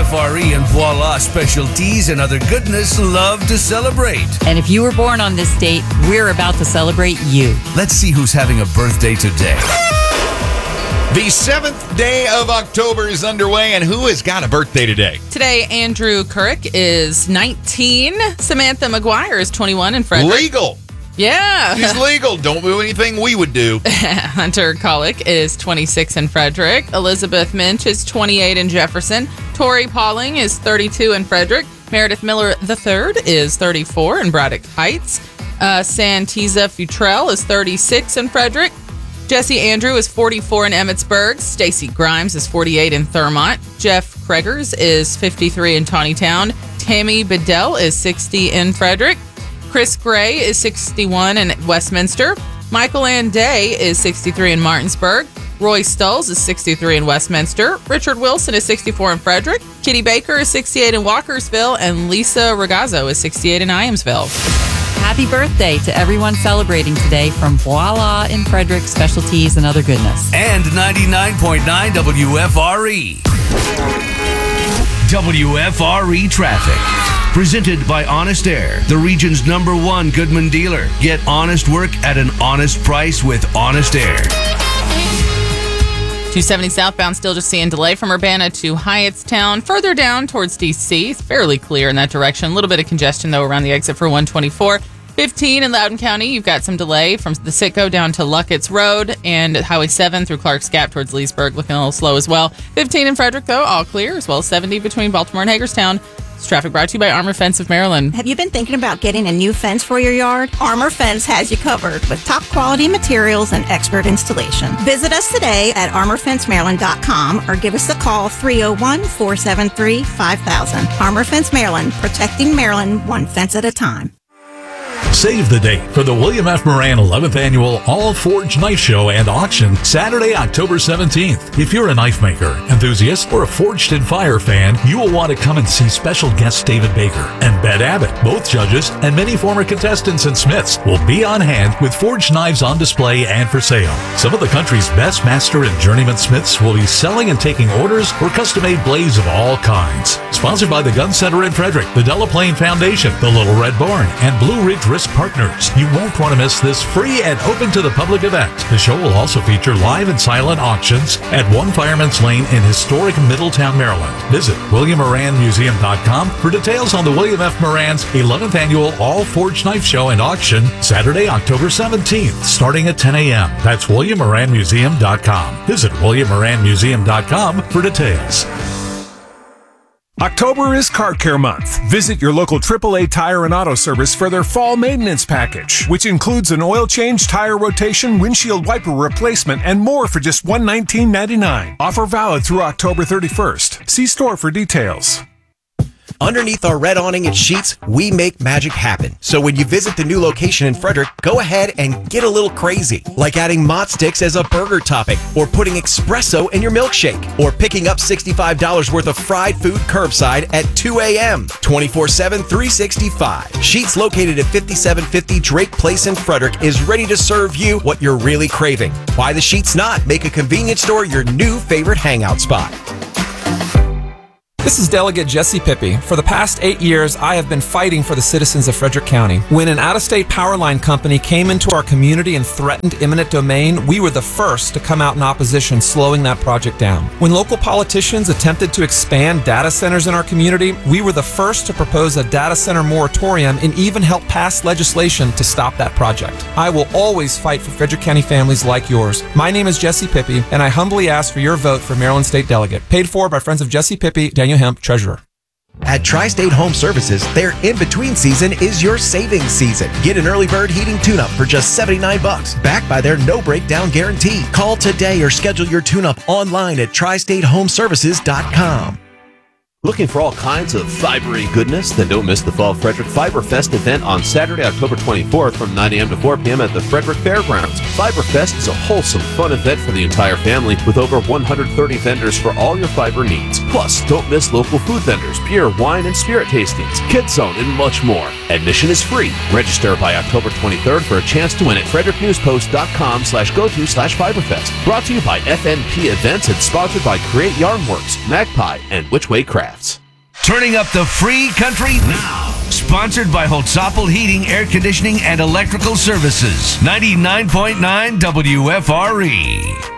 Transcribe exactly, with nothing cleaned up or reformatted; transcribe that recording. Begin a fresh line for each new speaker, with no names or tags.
F R E and Voila Specialties and other goodness love to celebrate.
And if you were born on this date, we're about to celebrate you.
Let's see who's having a birthday today.
The seventh day of October is underway, and who has got a birthday today?
Today, Andrew Couric is nineteen. Samantha McGuire is twenty-one in Frederick.
Legal.
Yeah.
She's legal. Don't do anything we would do.
Hunter Colick is twenty-six in Frederick. Elizabeth Minch is twenty-eight in Jefferson. Tori Pauling is thirty-two in Frederick. Meredith Miller the third is thirty-four in Braddock Heights. Uh, Santiza Futrell is thirty-six in Frederick. Jesse Andrew is forty-four in Emmitsburg. Stacy Grimes is forty-eight in Thurmont. Jeff Kregers is fifty-three in Tawnytown. Tammy Bedell is sixty in Frederick. Chris Gray is sixty-one in Westminster. Michael Ann Day is sixty-three in Martinsburg. Roy Stulls is sixty-three in Westminster. Richard Wilson is sixty-four in Frederick. Kitty Baker is sixty-eight in Walkersville. And Lisa Ragazzo is sixty-eight in Iamsville.
Happy birthday to everyone celebrating today from Voila in Frederick Specialties and other goodness.
And ninety-nine point nine W F R E. W F R E Traffic. Presented by Honest Air, the region's number one Goodman dealer. Get honest work at an honest price with Honest Air.
two seventy southbound still just seeing delay from Urbana to Hyattstown. Further down towards D C, it's fairly clear in that direction. A little bit of congestion, though, around the exit for one twenty-four. fifteen in Loudoun County, you've got some delay from the Sitco down to Luckett's Road, and Highway seven through Clark's Gap towards Leesburg, looking a little slow as well. fifteen in Frederick, though, all clear, as well as seventy between Baltimore and Hagerstown. This traffic brought to you by Armor Fence of Maryland.
Have you been thinking about getting a new fence for your yard? Armor Fence has you covered with top quality materials and expert installation. Visit us today at armor fence maryland dot com or give us a call three oh one, four seven three, five thousand. Armor Fence Maryland, protecting Maryland one fence at a time.
Save the date for the William F. Moran eleventh Annual All Forge Knife Show and Auction, Saturday, October seventeenth. If you're a knife maker, enthusiast, or a Forged in Fire fan, you will want to come and see special guests David Baker and Bed Abbott. Both judges and many former contestants and smiths will be on hand with forged knives on display and for sale. Some of the country's best master and journeyman smiths will be selling and taking orders for custom-made blades of all kinds. Sponsored by the Gun Center in Frederick, the Delaplane Foundation, the Little Red Barn, and Blue Ridge Risk Partners. You won't want to miss this free and open to the public event. The show will also feature live and silent auctions at One Fireman's Lane in historic Middletown, Maryland. Visit william moran museum dot com for details on the William F. Moran's eleventh Annual All Forged Knife Show and Auction, Saturday, October seventeenth, starting at ten a.m. That's william moran museum dot com. Visit william moran museum dot com for details.
October is Car Care Month. Visit your local triple A Tire and Auto Service for their fall maintenance package, which includes an oil change, tire rotation, windshield wiper replacement, and more for just one hundred nineteen ninety-nine. Offer valid through October thirty-first. See store for details.
Underneath our red awning at Sheets, we make magic happen. So when you visit the new location in Frederick, go ahead and get a little crazy. Like adding Mott Sticks as a burger topping, or putting espresso in your milkshake, or picking up sixty-five dollars worth of fried food curbside at two a.m. twenty-four seven, three sixty-five. Sheets, located at fifty-seven fifty Drake Place in Frederick, is ready to serve you what you're really craving. Why the Sheets not? Make a convenience store your new favorite hangout spot.
This is Delegate Jesse Pippi. For the past eight years, I have been fighting for the citizens of Frederick County. When an out-of-state power line company came into our community and threatened eminent domain, we were the first to come out in opposition, slowing that project down. When local politicians attempted to expand data centers in our community, we were the first to propose a data center moratorium and even help pass legislation to stop that project. I will always fight for Frederick County families like yours. My name is Jesse Pippi, and I humbly ask for your vote for Maryland State Delegate. Paid for by Friends of Jesse Pippi, Daniel Hemp, Treasurer.
At Tri-State Home Services, their in-between season is your savings season. Get an early bird heating tune-up for just seventy-nine bucks, backed by their no-breakdown guarantee. Call today or schedule your tune-up online at tri state home services dot com.
Looking for all kinds of fibery goodness? Then don't miss the Fall Frederick Fiber Fest event on Saturday, October twenty-fourth from nine a.m. to four p.m. at the Frederick Fairgrounds. Fiber Fest is a wholesome, fun event for the entire family with over one hundred thirty vendors for all your fiber needs. Plus, don't miss local food vendors, beer, wine, and spirit tastings, Kids Zone, and much more. Admission is free. Register by October twenty-third for a chance to win at frederick news post dot com slash go to slash fiberfest. Brought to you by F N P Events and sponsored by Create Yarn Works, Magpie, and Which Way Craft. crafts.
Turning up the free country now. Sponsored by Holtzapfel Heating, Air Conditioning, and Electrical Services. ninety-nine point nine W F R E.